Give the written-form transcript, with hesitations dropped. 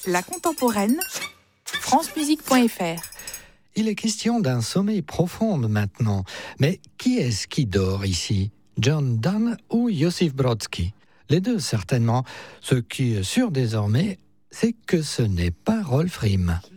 La contemporaine, francemusique.fr. Il est question d'un sommeil profond maintenant. Mais qui est-ce qui dort ici ? John Donne ou Iosif Brodski ? Les deux certainement. Ce qui est sûr désormais, c'est que ce n'est pas Rolf Rihm.